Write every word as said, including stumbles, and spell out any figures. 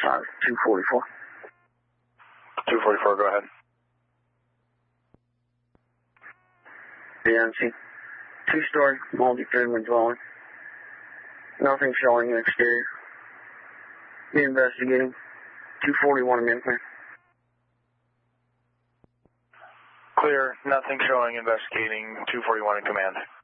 Uh, two forty-four. two forty-four, go ahead. Yeah, I see. Two-story, multi-family dwelling. Nothing showing the exterior. Be investigating. two forty-one Minuteman. Clear, nothing showing, investigating, two forty-one in command.